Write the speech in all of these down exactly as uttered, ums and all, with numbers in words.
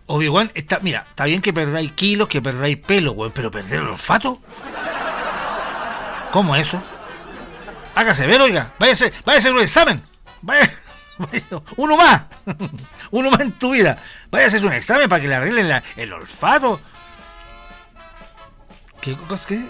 Obi-Wan, está, mira, está bien que perdáis kilos, que perdáis pelo, weón, pero perder el olfato. ¿Cómo eso? Hágase ver, oiga, váyase, váyase a hacer un examen. Vaya, vaya, uno más. Uno más en tu vida. Váyase a hacer un examen para que le arreglen la, el olfato. ¿Qué cosa que?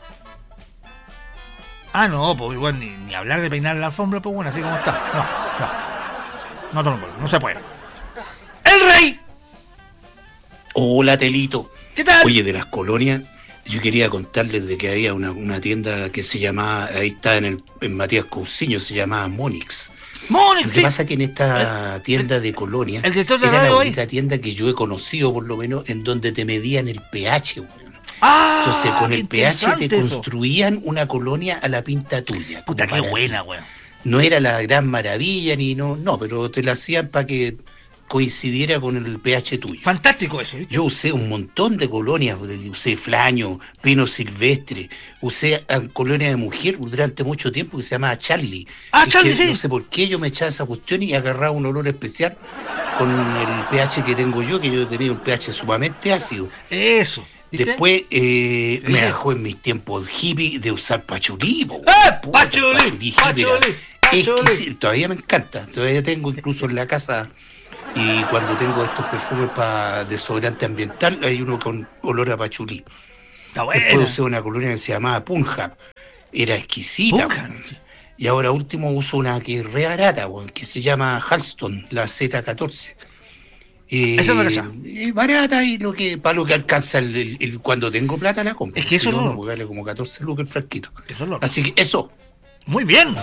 Ah, no, pues igual ni, ni hablar de peinar la alfombra, pues bueno, así como está. No, no. No, no, no se puede. ¡El rey! Hola, Telito. ¿Qué tal? Oye, de las colonias, yo quería contarles de que había una, una tienda que se llamaba, ahí está en, el, en Matías Cousiño, se llamaba Monix. Monix, Lo que sí. pasa es que en esta tienda de colonia, el director de era radio la ahí. única tienda que yo he conocido, por lo menos, en donde te medían el pH, weón. Ah, Entonces, con el pH te eso. construían una colonia a la pinta tuya. Puta, qué para buena, ti. weón. No era la gran maravilla, ni no, no, pero te la hacían para que coincidiera con el pH tuyo. Fantástico eso, ¿viste? Yo usé un montón de colonias, usé flaño, pino silvestre, usé a, colonia de mujer durante mucho tiempo que se llamaba Charlie. Ah, Es Charlie, que sí. No sé por qué yo me echaba esa cuestión y agarraba un olor especial con el pH que tengo yo, que yo tenía un pH sumamente ácido. Eso. ¿Viste? Después eh, Sí. me dejó en mis tiempos hippie de usar pachulí. po, ¡Eh! puta, ¡Pachulí! hippie era ¡Pachulí! ¡Pachulí! exquisito, todavía me encanta. Todavía tengo incluso en la casa. Y cuando tengo estos perfumes para desodorante ambiental, hay uno con olor a pachulí. Está buena. Después usé una colonia que se llamaba Punjab. Era exquisita. Punjab, weón. sí. Y ahora último uso una que es re barata, weón, que se llama Halston, la Z catorce. Eh, Esa no la cachaba. es barata y lo que, para lo que alcanza el, el- el- cuando tengo plata la compro. Es que eso Si no, no- no puedo darle como catorce lucas el frasquito. Eso es lo Así que eso. Muy bien.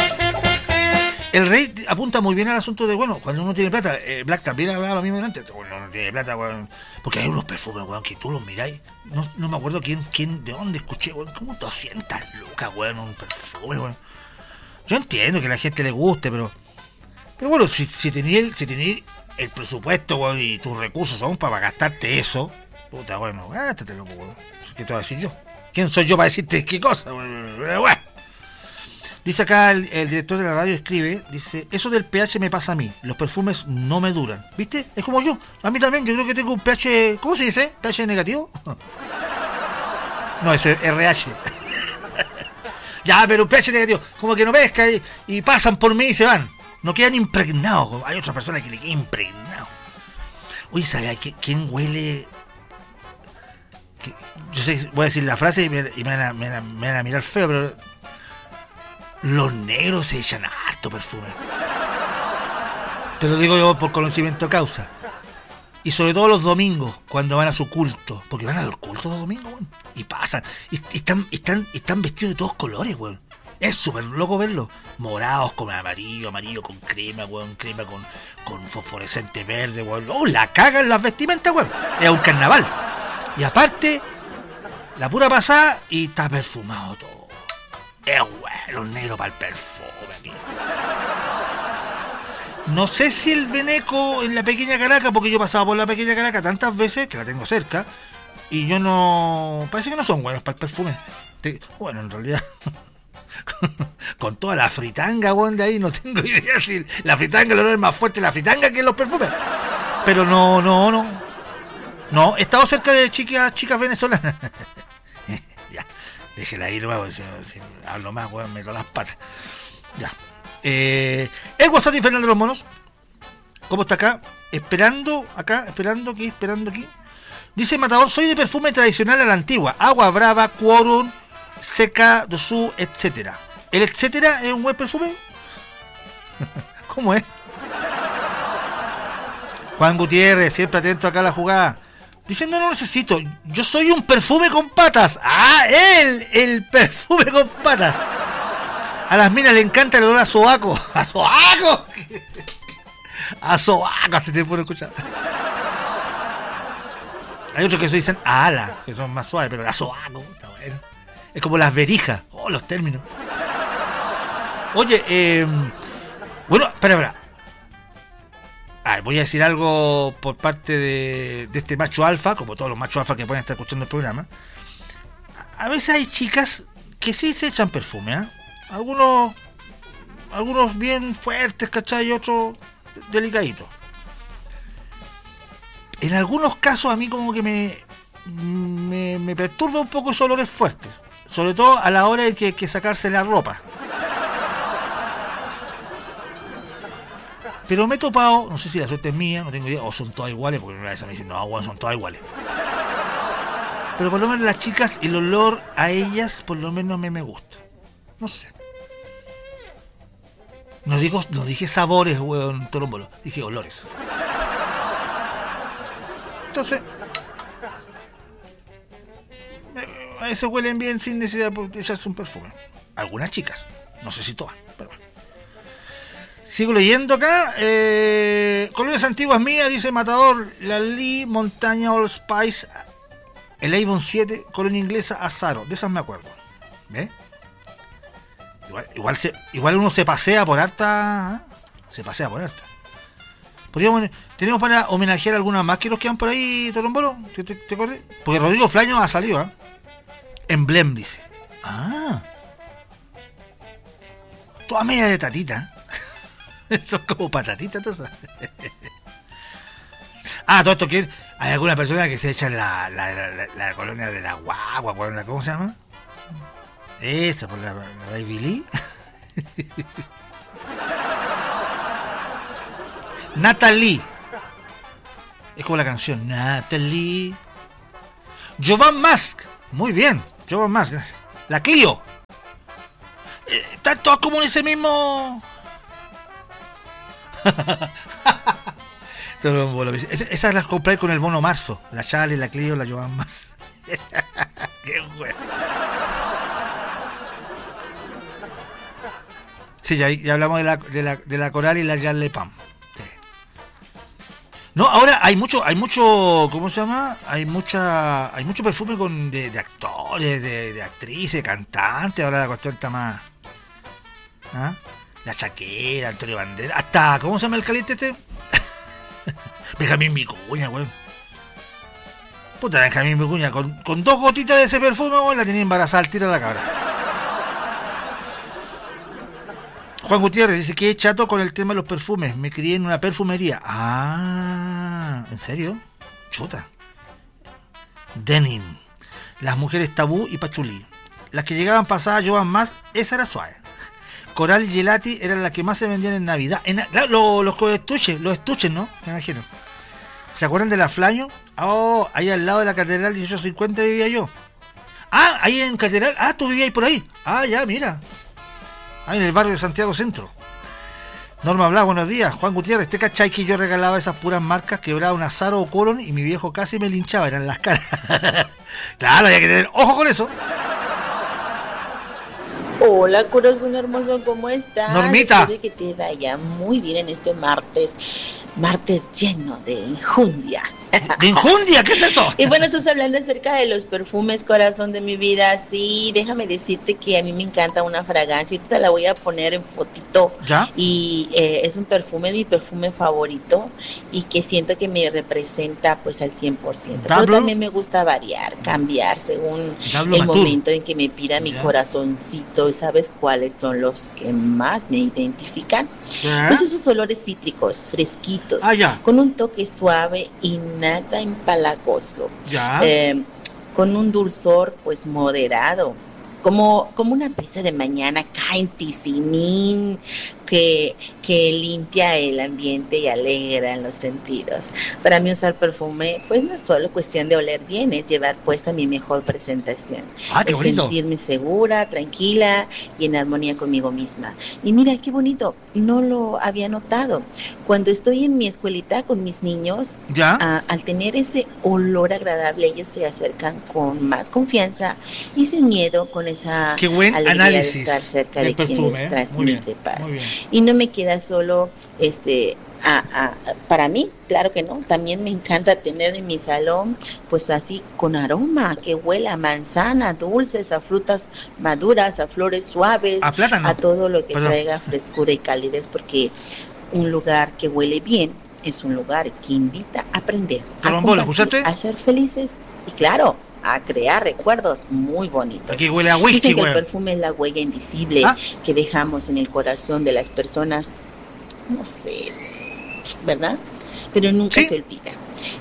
El rey apunta muy bien al asunto de, bueno, cuando uno tiene plata, eh, Black también hablaba lo mismo delante, cuando uno tiene plata, weón, porque hay unos perfumes, weón, que tú los miráis, no, no me acuerdo quién, quién, de dónde escuché, weón, como doscientas lucas, weón, un perfume, weón. Yo entiendo que a la gente le guste, pero, pero bueno, si, si tenías el, si tenías el presupuesto, weón, y tus recursos son para gastarte eso, puta, bueno, gástatelo, weón. ¿Qué te voy a decir yo? ¿Quién soy yo para decirte qué cosa, weón? Pero, bueno. Dice acá el, el director de la radio, escribe, dice, eso del pH me pasa a mí, los perfumes no me duran, ¿viste? Es como yo, a mí también, yo creo que tengo un pH, ¿cómo se dice? ¿pH negativo? No, es R H. Ya, pero un pH negativo, como que no pesca y, y pasan por mí y se van, no quedan impregnados, hay otras personas que le quedan impregnados. Oye, ¿sabes quién huele? Que, yo sé, voy a decir la frase y me, y me, van a, me, van a, me van a mirar feo, pero... Los negros se echan harto perfume. Te lo digo yo por conocimiento de causa. Y sobre todo los domingos, cuando van a su culto. Porque van a los cultos los domingos, weón. Y pasan. Y, y están, y están, y están vestidos de todos colores, weón. Es súper loco verlo. Morados con amarillo, amarillo con crema, weón. Crema con, con fosforescente verde, weón. ¡Oh, la cagan las vestimentas, weón! Es un carnaval. Y aparte, la pura pasada y está perfumado todo. Es bueno el negro para el perfume, tío. No sé si el Beneco en la Pequeña Caracas, porque yo he pasado por la Pequeña Caracas tantas veces que la tengo cerca, y yo no... Parece que no son buenos para el perfume. Te... Bueno, en realidad... con, con toda la fritanga, weón, de ahí, no tengo idea si la fritanga, el olor es más fuerte la fritanga que los perfumes. Pero no, no, no. No, he estado cerca de chicas, chicas venezolanas. Ya. Déjela ahí nomás, si, si hablo más, weón, me doy las patas. Ya. Eh, el WhatsApp infernal de los monos. ¿Cómo está acá? Esperando, acá, esperando aquí, esperando aquí. Dice Matador, soy de perfume tradicional a la antigua. Agua Brava, Quorum, Seca, Dosú, etcétera. ¿El etcétera es un buen perfume? ¿Cómo es? Juan Gutiérrez, siempre atento acá a la jugada. Diciendo, no necesito, yo soy un perfume con patas. ¡Ah, él! El perfume con patas. A las minas le encanta el olor a sobaco. ¡A sobaco! A sobaco, hace tiempo no escuchar. Hay otros que se dicen a ala, que son más suaves, pero a sobaco, está bueno. Es como las verijas. Oh, los términos. Oye, eh... bueno, espera, espera. Ah, voy a decir algo por parte de, de este macho alfa, como todos los machos alfa que pueden estar escuchando el programa. A, a veces hay chicas que sí se echan perfume, ¿eh? Algunos, algunos bien fuertes, ¿cachai? Y otros delicaditos. en algunos casos a mí como que me, me, me perturba un poco esos olores fuertes. Sobre todo a la hora de que hay que sacarse la ropa. Pero me he topado, no sé si la suerte es mía, no tengo idea, o son todas iguales, porque una vez me dicen, no, bueno, son todas iguales. Pero por lo menos las chicas, el olor a ellas, por lo menos a mí me gusta. No sé. No digo, no dije sabores, weón, torombolo, dije olores. Entonces, a veces huelen bien sin necesidad de echarse un perfume. Algunas chicas, no sé si todas, pero bueno. Sigo leyendo acá. Eh, colonias antiguas mías, dice Matador. La Lee, Montaña, Old Spice, el Avon siete, colonia inglesa, Azaro. De esas me acuerdo. ¿Ves? Igual, igual, se, igual uno se pasea por harta. ¿eh? Se pasea por harta. Podríamos, tenemos para homenajear a algunas más que nos quedan por ahí, Torombolo. ¿Te, te, te acuerdas? Porque Rodrigo Flaño ha salido, ¿eh? Emblem, dice. Ah. Toda media de tatita. Son como patatitas, ¿tú sabes? Ah, todo esto que hay alguna persona que se echa la, la, la, la, la colonia de la guagua, ¿cómo se llama? Esa, por la, la Baby Lee. Natalie. Es como la canción Natalie. Jovan Mask. Muy bien, Jovan Mask. La Clio. Eh, están todos como en ese mismo... Esas las compré con el bono marzo. La Charlie, la Clio, la Jovan más. Qué bueno. Sí, ya, ya hablamos de la, de la, de la Coral y la Charlie Pam. Sí. No, ahora hay mucho, hay mucho, ¿cómo se llama? Hay mucha, hay mucho perfume con de, de actores, de, de actrices, cantantes. Ahora la cuestión está más. ¿Ah? La Chaquera, Antonio Banderas, hasta, ¿cómo se llama el caliente este? Benjamín Vicuña, weón. Puta, Benjamín Vicuña, con, con dos gotitas de ese perfume, weón, la tenía embarazada al tiro de la cabra. Juan Gutiérrez dice que es chato con el tema de los perfumes. Me crié en una perfumería. Ah, ¿en serio? Chuta. Denim. Las mujeres tabú y pachulí. Las que llegaban pasadas llevaban más, esa era suave. Coral y Gelati eran las que más se vendían en Navidad. En, la, lo, los estuches, los estuches, ¿no? Me imagino. ¿Se acuerdan de la Flaño? Oh, ahí al lado de la Catedral dieciocho cincuenta vivía yo. Ah, ahí en Catedral. Ah, tú vivías por ahí. Ah, ya, mira. Ahí en el barrio de Santiago Centro. Norma Blas, buenos días. Juan Gutiérrez, ¿te cachai que yo regalaba esas puras marcas? Quebraba un Azaro o Colon y mi viejo casi me linchaba, eran las caras. Claro, había que tener ojo con eso. Hola, corazón hermoso, ¿cómo estás? Normita. Espero que te vaya muy bien en este martes, martes lleno de injundia. ¿De injundia? ¿Qué es eso? Y bueno, estás hablando acerca de los perfumes, corazón de mi vida. Sí, déjame decirte que a mí me encanta una fragancia. Ahorita la voy a poner en fotito. ¿Ya? Y eh, es un perfume, mi perfume favorito. Y que siento que me representa pues al cien por ciento. Pero también me gusta variar, cambiar según Dablo el Matur. Momento en que me pida mi ¿Ya? Corazoncito. ¿Y sabes cuáles son los que más me identifican? ¿Ya? Pues esos olores cítricos, fresquitos. Ah, ya. Con un toque suave y nada empalagoso, ¿Ya? Eh, con un dulzor pues moderado, como, como una brisa de mañana caintisimín que, que limpia el ambiente y alegra en los sentidos. Para mí usar perfume pues no es solo cuestión de oler bien, es llevar puesta mi mejor presentación, ah, qué es bonito. Sentirme segura, tranquila y en armonía conmigo misma. Y mira qué bonito, no lo había notado. Cuando estoy en mi escuelita con mis niños, ¿Ya? A, al tener ese olor agradable, ellos se acercan con más confianza y sin miedo, con esa qué buen alegría análisis de estar cerca de perfume, quien les ¿eh? transmite paz. Y no me queda solo este a, a, para mí, claro que no, también me encanta tener en mi salón pues así con aroma, que huela a manzana, dulces, a frutas maduras, a flores suaves, a plátano, a todo lo que Perdón. traiga frescura y calidez, porque un lugar que huele bien es un lugar que invita a aprender, a compartir, a ser felices y claro, a crear recuerdos muy bonitos. Aquí huele a whisky. Dicen que huele. El perfume es la huella invisible ¿Ah? que dejamos en el corazón de las personas, no sé, ¿verdad? Pero nunca ¿Sí? se olvida.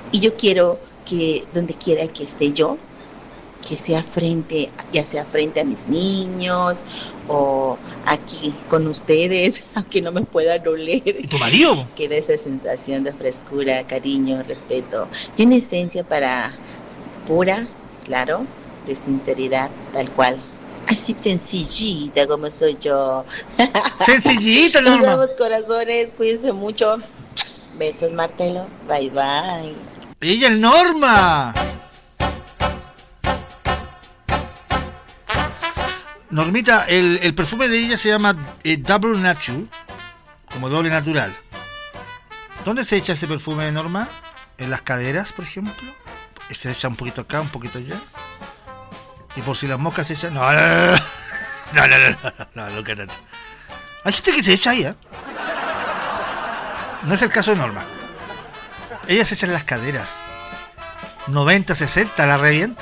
Y yo quiero que donde quiera que esté yo, que sea frente, ya sea frente a mis niños o aquí con ustedes, aunque no me puedan oler. ¿Y tu marido? Que dé esa sensación de frescura, cariño, respeto y una esencia para pura, claro, de sinceridad, tal cual. Así sencillita como soy yo. Sencillita, Nos Norma. vemos, corazones, cuídense mucho. Besos, Martelo. Bye, bye. Ella es Norma. Normita, el, el perfume de ella se llama eh, Double Natural, como doble natural. ¿Dónde se echa ese perfume, Norma? ¿En las caderas, por ejemplo? ¿Se echa un poquito acá, un poquito allá? Y por si las moscas se echan... No, no, no, no, no, no, no, no, no, no, no. Hay gente que se echa ahí, ¿eh? No es el caso de Norma. Ella se echa en las caderas. noventa sesenta, la revienta.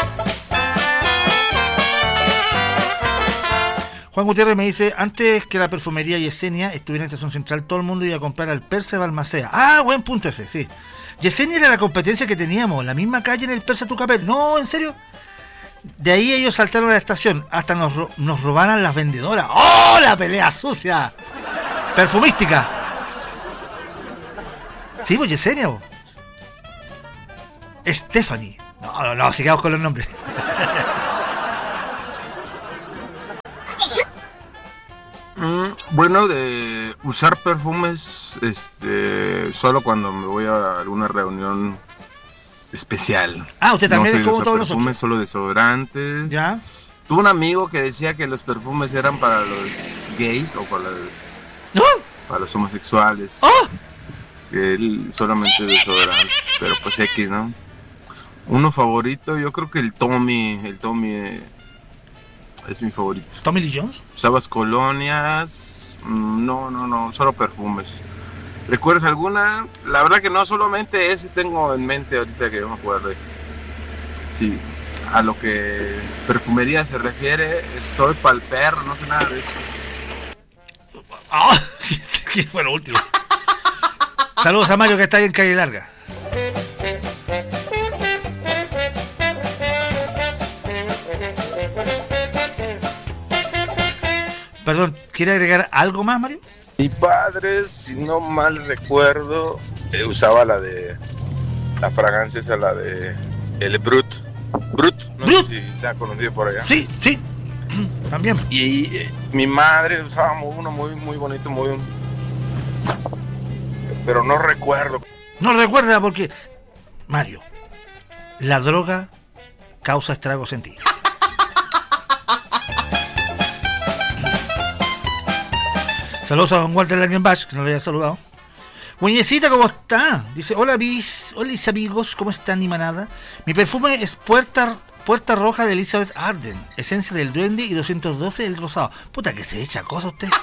Juan Gutiérrez me dice, antes que la perfumería Yesenia estuviera en Estación Central, todo el mundo iba a comprar al Persa Balmaceda. Ah, buen punto ese, sí. Yesenia era la competencia que teníamos, la misma calle en el Persa Tucapel. No, ¿en serio? De ahí ellos saltaron a la estación, hasta nos, ro- nos robaran las vendedoras. ¡Oh, la pelea sucia! Perfumística. Sí, pues Yesenia. Vos. Stephanie. No, no, no, sigamos con los nombres. Mm, bueno, de usar perfumes este, solo cuando me voy a alguna reunión especial. Ah, usted también no es soy de como usar todos perfumes, nosotros. solo desodorantes. ¿Ya? Tuve un amigo que decía que los perfumes eran para los gays o para los, ¿No? para los homosexuales. ¡Oh! Que él solamente desodorante, pero pues X, ¿no? Uno favorito, yo creo que el Tommy, el Tommy eh, es mi favorito. ¿Tommy Lee Jones? ¿Usabas colonias? Mm, No, no, no, solo perfumes. ¿Recuerdas alguna? La verdad que no, solamente ese tengo en mente ahorita que yo me acuerdo. Sí, a lo que perfumería se refiere, estoy pa'l perro, no sé nada de eso. ¡Ah! ¿Quién fue lo último? Saludos a Mario que está ahí en Calle Larga. Perdón, ¿quiere agregar algo más, Mario? Mi padre, si no mal recuerdo, eh, usaba la de... La fragancia esa, la de... El Brut. Brut, no Brut. sé si se ha conocido por allá. Sí, sí. También. Y eh, mi madre usaba uno muy, muy bonito, muy... Pero no recuerdo. No recuerda porque... Mario, la droga causa estragos en ti. Saludos a don Walter Langenbach, que no le había saludado. Muñecita, ¿cómo está? Dice, hola bis, hola amigos, ¿cómo están y manada? Mi perfume es Puerta, Puerta Roja de Elizabeth Arden, esencia del duende y doscientos doce del rosado. Puta que se echa cosas usted.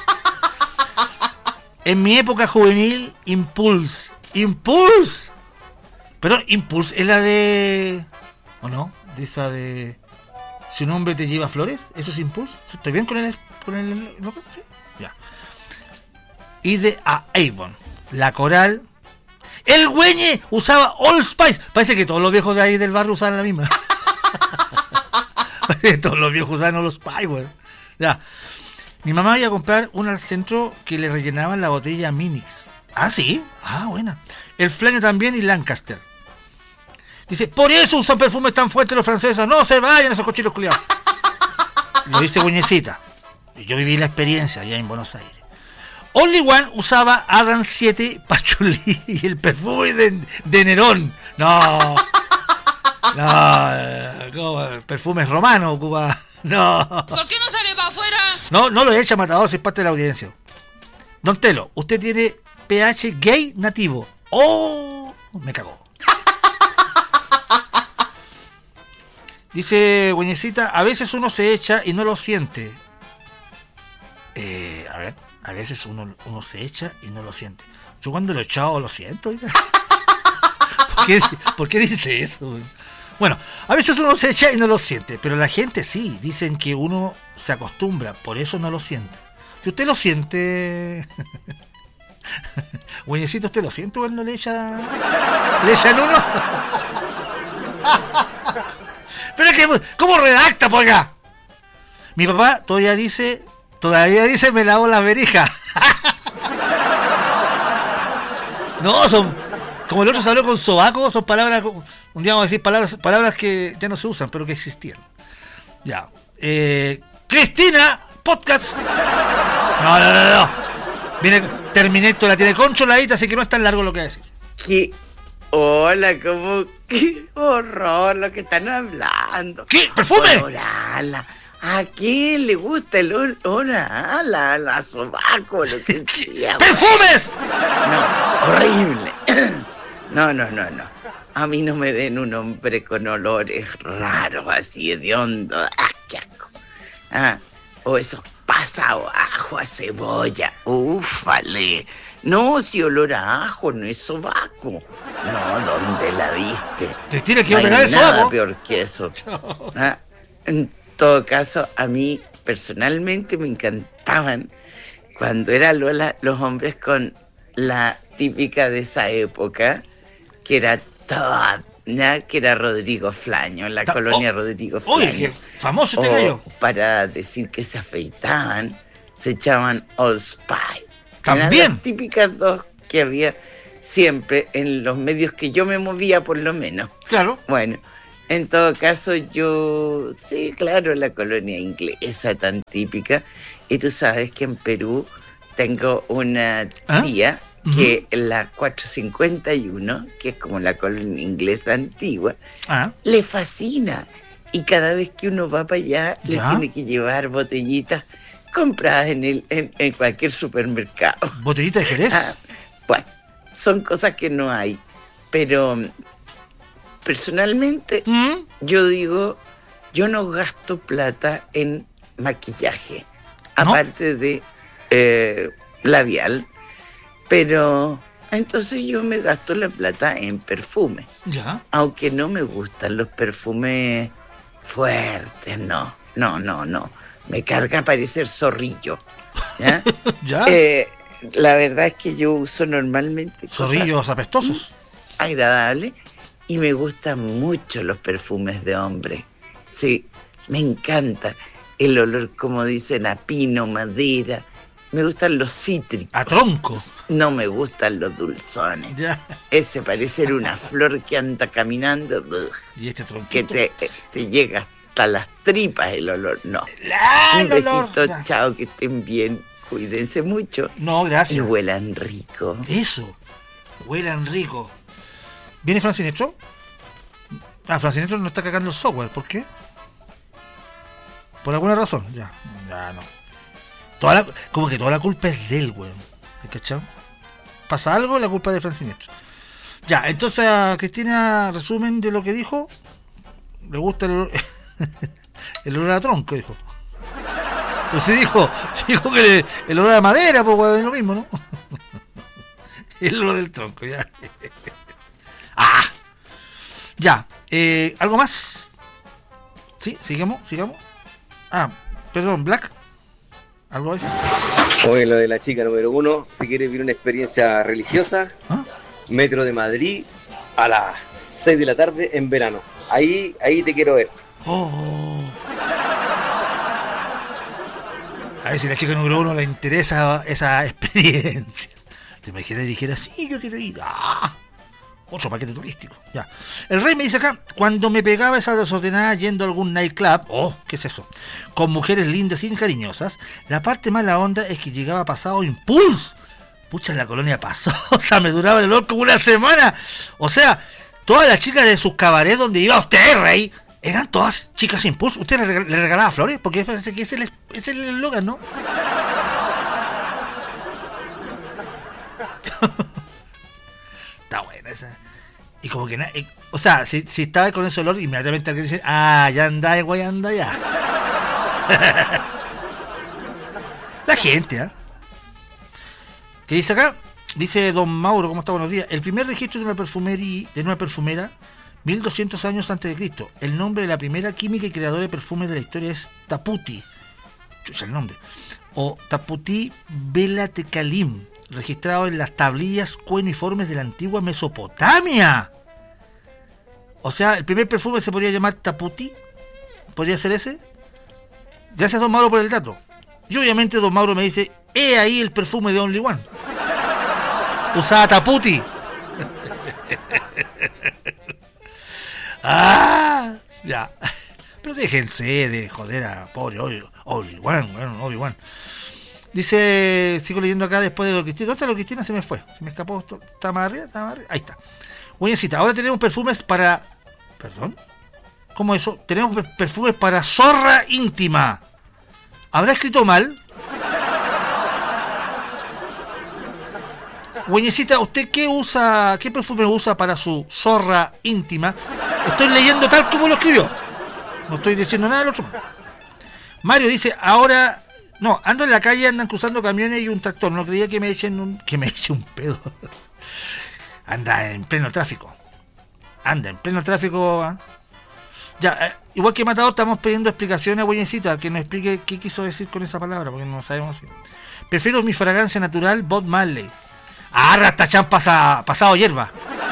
En mi época juvenil, Impulse. ¡Impulse! Perdón, Impulse es la de... ¿O no? De esa de... Si un hombre te lleva flores, ¿eso es Impulse? ¿Estoy bien con el... con el ¿no? ¿Sí? Ya. Y de a Avon. La Coral. El Güeñe usaba Old Spice. Parece que todos los viejos de ahí del barrio usaban la misma. Todos los viejos usaban Old Spice, güey. Ya. Mi mamá iba a comprar una al centro que le rellenaban la botella Minix. Ah, sí. Ah, buena. El Flanio también y Lancaster. Dice, por eso usan perfumes tan fuertes los franceses. No se vayan esos cochinos culiados. Lo dice Güeñecita. Yo viví la experiencia allá en Buenos Aires. Only One usaba Adam siete Pachulí y el perfume de, de Nerón. No. No. ¿Cómo? Perfumes romanos, Cuba. No. ¿Por qué no sale para afuera? No, no lo echa Matador, si es parte de la audiencia. Don Telo, usted tiene pH gay nativo. ¡Oh! Me cagó. Dice Güeñecita, a veces uno se echa y no lo siente. Eh, a ver, a veces uno, uno se echa y no lo siente. Yo cuando lo he echado lo siento. ¿Por qué, ¿Por qué dice eso? Bueno, a veces uno se echa y no lo siente, pero la gente sí, dicen que uno se acostumbra, por eso no lo siente. Si usted lo siente... Güeyecito, ¿usted lo siente cuando le echa, le echan uno? Pero es que, ¿cómo redacta, poiga? Mi papá todavía dice, todavía dice, me lavo las verijas. No, son, como el otro se habló con sobaco, son palabras, un día vamos a decir palabras, palabras que ya no se usan, pero que existían. Ya. Eh, Cristina, podcast. No, no, no, no. Viene Terminator, la tiene controladita, así que no es tan largo lo que va a decir. ¿Qué? Hola, ¿cómo? ¡Qué horror lo que están hablando! ¿Qué? ¿Perfume? Olorala. ¿A quién le gusta el olor a la, la sobaco, lo que sea? ¡Perfumes! No, horrible. No, no, no, no. A mí no me den un hombre con olores raros, así hediondo. ¡Ah, qué asco! Ah, o esos pasados ajo a cebolla. ¡Ufale! No, si olor a ajo no es sobaco. No, ¿dónde la viste? Cristina, quiero no pegar hay el nada sobaco. peor que eso. Ah, en todo caso, a mí personalmente me encantaban cuando eran Lola, los hombres con la típica de esa época, que era toda, ¿ya? Que era Rodrigo Flaño, la Ta- colonia oh, Rodrigo Flaño. Oye, qué famoso este O gallo. para decir que se afeitaban, se echaban Old Spice. También. Eran las típicas dos que había siempre en los medios que yo me movía, por lo menos. Claro. Bueno, en todo caso, yo, sí, claro, la colonia inglesa tan típica. Y tú sabes que en Perú tengo una ¿Ah? tía Uh-huh. que la cuatrocientos cincuenta y uno, que es como la colonia inglesa antigua, Ah, le fascina. Y cada vez que uno va para allá, le ¿Ya? tiene que llevar botellitas compradas en, el, en, en cualquier supermercado. botellita de Jerez. Ah, bueno, son cosas que no hay. Pero personalmente, ¿Mm? yo digo, yo no gasto plata en maquillaje, ¿No? aparte de eh, labial, pero entonces yo me gasto la plata en perfume, Ya. aunque no me gustan los perfumes fuertes, no, no, no, no, me carga parecer zorrillo, ¿ya? Ya. Eh, la verdad es que yo uso normalmente cosas Zorrillos apestosos. agradables y me gustan mucho los perfumes de hombre. Sí, me encanta el olor, como dicen, a pino, madera. Me gustan los cítricos. A tronco. No me gustan los dulzones. Ya. Ese parece una flor que anda caminando, ugh, Y este que tronquito. te, te llega hasta las tripas el olor. No. ¡Ah, Un el olor! besito, Ya. chao, que estén bien. Cuídense mucho No, y gracias. huelan rico. Eso. Huelan rico. ¿Viene Fran Sinestro? Ah, Fran Sinestro no está cagando el software. ¿Por qué? Por alguna razón. Ya. Ya no. Toda la, como que toda la culpa es de él, weón. ¿Has cachado? Pasa algo, la culpa es de Fran Sinestro. Ya, entonces a Cristina, resumen de lo que dijo. Le gusta el olor, el olor a tronco, dijo. Pues sí dijo, dijo que le- el olor a madera, pues weón, es lo mismo, ¿no? El olor del tronco, ya. Ah, ya. Eh, ¿Algo más? Sí, sigamos, sigamos. Ah, perdón, Black. ¿Algo a decir? Oye, lo de la chica número uno, si quieres vivir una experiencia religiosa, ¿Ah? Metro de Madrid a las seis de la tarde en verano. Ahí, ahí te quiero ver. Oh. A ver si la chica número uno le interesa esa experiencia. Te imaginas y dijera, sí, yo quiero ir. ¡Ah! Otro paquete turístico. Ya. El rey me dice acá, cuando me pegaba esa desordenada yendo a algún nightclub, oh, ¿qué es eso? Con mujeres lindas y cariñosas, la parte mala onda es que llegaba pasado impulso. Pucha, en la colonia pasosa me duraba el olor como una semana. O sea, todas las chicas de sus cabarets donde iba usted, rey, eran todas chicas impulso. ¿Usted le, regal- le regalaba flores? Porque parece que ese es el, es el eslogan, ¿no? Está buena esa. Y como que, na- eh, o sea, si, si estaba con ese olor, inmediatamente alguien dice, ah, ya anda, güey, anda ya. La gente, ¿ah? ¿Qué dice acá? Dice don Mauro, ¿cómo está? Buenos días. El primer registro de una perfumería, de una perfumera, mil doscientos años antes de Cristo. El nombre de la primera química y creadora de perfumes de la historia es Taputi. Chucha el nombre. O Taputi Bela Tekalim. registrado en las tablillas cuneiformes de la antigua Mesopotamia. O sea, el primer perfume se podría llamar Taputi. ¿Podría ser ese? Gracias, don Mauro, por el dato. Y obviamente don Mauro me dice, he ahí el perfume de Only One. Usaba Taputi. Ah, ya. Pero déjense de joder a pobre Only One, bueno, Only One. Dice, sigo leyendo acá después de lo Cristina. ¿Dónde está lo Cristina? Se me fue. Se me escapó. ¿Está más arriba? ¿Está más arriba? Ahí está. Buenecita. Ahora tenemos perfumes para... ¿Perdón? ¿Cómo eso? Tenemos perfumes para zorra íntima. ¿Habrá escrito mal? Güeñecita, ¿usted qué usa, qué perfume usa para su zorra íntima? Estoy leyendo tal como lo escribió. No estoy diciendo nada del otro. Mario dice, ahora... No, ando en la calle, andan cruzando camiones y un tractor. No creía que me echen un... que me eche un pedo. Anda en pleno tráfico. Anda en pleno tráfico. ¿eh? Ya, eh, igual que Matador, estamos pidiendo explicaciones a Güeñecita, que nos explique qué quiso decir con esa palabra, porque no sabemos así. Prefiero mi fragancia natural, Bob Marley. Ah, Rastachán pasa, pasado hierba.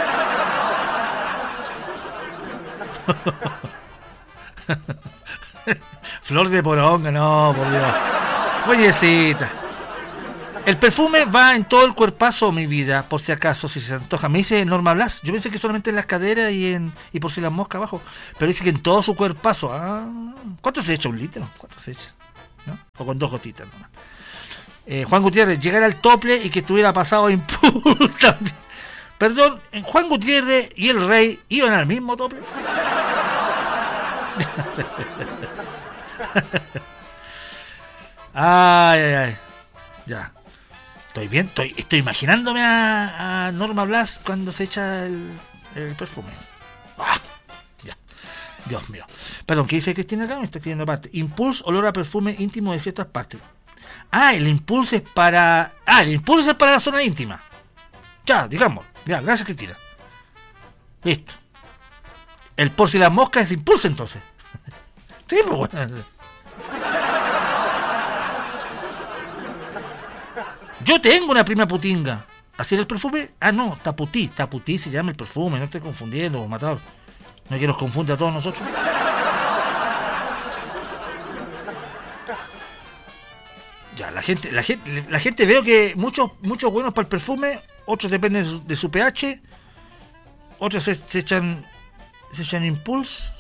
Flor de poronga, no, por Dios. Güeyecita. El perfume va en todo el cuerpazo, mi vida, por si acaso, si se antoja. Me dice Norma Blas. Yo pensé que solamente en las caderas y en y por si las moscas abajo. Pero dice que en todo su cuerpazo. Ah, ¿cuánto se echa? ¿Un litro? ¿Cuánto se echa? ¿No? O con dos gotitas nomás. Eh, Juan Gutiérrez, llegar al tople y que estuviera pasado a impulso también. Perdón, Juan Gutiérrez y el Rey iban al mismo tople. Ay, ay, ay. Ya. Estoy bien, estoy, estoy imaginándome a, a Norma Blas cuando se echa el, el perfume. Ah, ya. Dios mío. Perdón, ¿qué dice Cristina acá? Me está escribiendo aparte. Impulse, olor a perfume íntimo de ciertas partes. Ah, el impulso es para... Ah, el impulso es para la zona íntima. Ya, digamos. Ya, gracias, Cristina. Listo. El por si las moscas es de impulso, entonces. Sí, pues bueno. Yo tengo una prima putinga. ¿Así era el perfume? Ah, no, Taputí. Taputí se llama el perfume. No estoy confundiendo, matador. No que nos confunde a todos nosotros. Ya, la gente, la gente, la gente veo que muchos, muchos buenos para el perfume, otros dependen de su, de su pH, otros se, se echan, se echan impulse.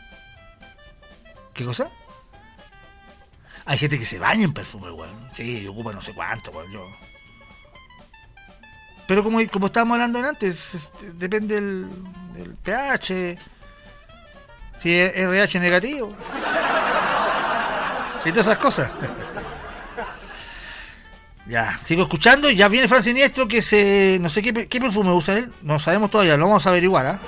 ¿Qué cosa? Hay gente que se baña en perfume, weón. Sí, ocupa no sé cuánto, weón. Yo. Pero como, como estábamos hablando antes, este, depende del, del pH, si es R H negativo y todas esas cosas. Ya, sigo escuchando y ya viene Fran Siniestro que se... no sé qué, qué perfume usa él, no sabemos todavía, lo vamos a averiguar, ¿ah?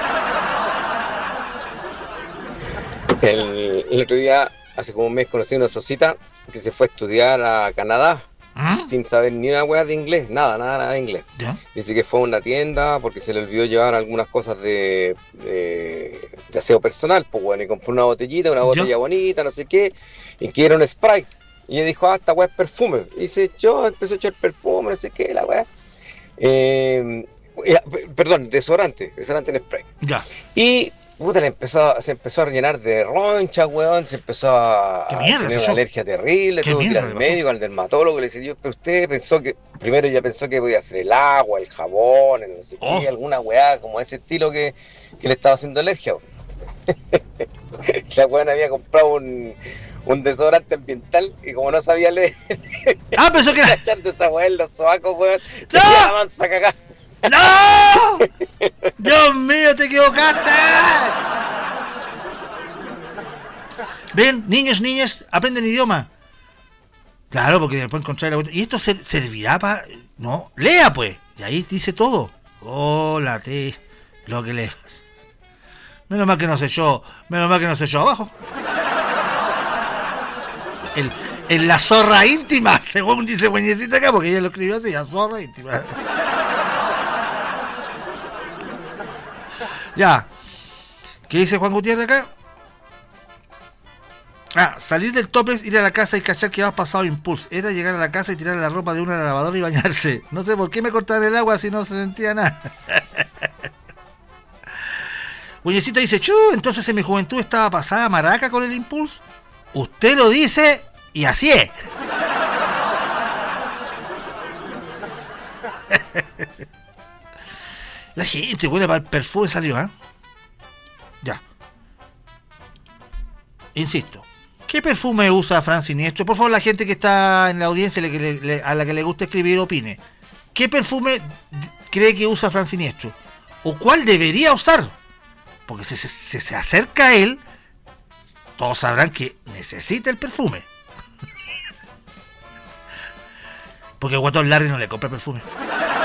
¿eh? El, el otro día, hace como un mes, conocí a una socita que se fue a estudiar a Canadá. ¿Ah? Sin saber ni una hueá de inglés, nada, nada, nada de inglés. ¿Ya? Dice que fue a una tienda porque se le olvidó llevar algunas cosas de, de, de aseo personal, pues bueno, y compró una botellita, una botella ¿Ya? bonita, no sé qué, y que era un spray. Y ella dijo, ah, esta weá es perfume. Y se echó, empezó a echar perfume, no sé qué, la weá. Eh, perdón, desodorante, desodorante en spray. Ya. Y puta, le empezó, se empezó a rellenar de roncha, weón, se empezó a, a tener una alergia terrible, tuvo que ir al médico, al dermatólogo, le decía, pero usted pensó que, primero ella pensó que podía ser el agua, el jabón, el no sé oh. qué, alguna weá como ese estilo que, que le estaba haciendo alergia. La weón había comprado un, un desodorante ambiental y como no sabía leer, ah, pensó que era echando esa weá en los sobacos, weón, ¡no! Le la mansa cagada. ¡No! ¡Dios mío, te equivocaste! Ven, niños, niñas, aprenden idioma. Claro, porque después encontrar la... ¿Y esto se, servirá para...? No, lea pues. Y ahí dice todo. Hola, te... Lo que leas. Menos mal que no sé yo. Menos mal que no sé yo abajo. El, en la zorra íntima, según dice Bueñecita acá, porque ella lo escribió así, la zorra íntima. Ya. ¿Qué dice Juan Gutiérrez acá? Ah, salir del topless, ir a la casa y cachar que habías pasado impulso. Era llegar a la casa y tirar la ropa de una a la lavadora y bañarse. No sé por qué me cortaron el agua si no se sentía nada. Buñecita dice, chu, entonces en mi juventud estaba pasada maraca con el impulso. Usted lo dice y así es. La gente huele para el perfume salió, ¿eh? Ya. Insisto. ¿Qué perfume usa Fran Siniestro? Por favor, la gente que está en la audiencia le, le, a la que le gusta escribir, opine. ¿Qué perfume cree que usa Fran Siniestro? ¿O cuál debería usar? Porque si se, se, se acerca a él, todos sabrán que necesita el perfume. Porque Guatón Larry no le compra perfume.